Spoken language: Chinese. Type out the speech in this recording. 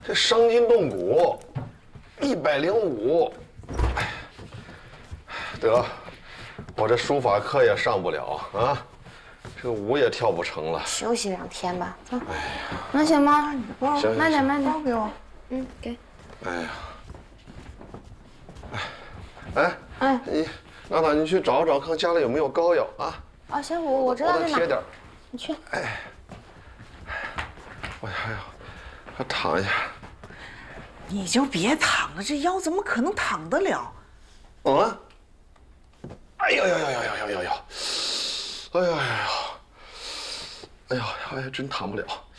这伤筋动骨，105，哎，得，我这书法课也上不了啊，这个舞也跳不成了。 休息2天吧，走。哎呀，能行吗？ 行， 慢点，慢点。 包给我。 给。 哎呀，你娜娜，你去找找看家里有没有膏药啊？ 啊，行，我知道在哪。 贴点。 你去。 哎，我还要躺一下。 你就别躺了，这腰怎么可能躺得了？ 啊！哎呦呦呦呦呦呦呦呦！哎呀呀呀！哎呀，真躺不了。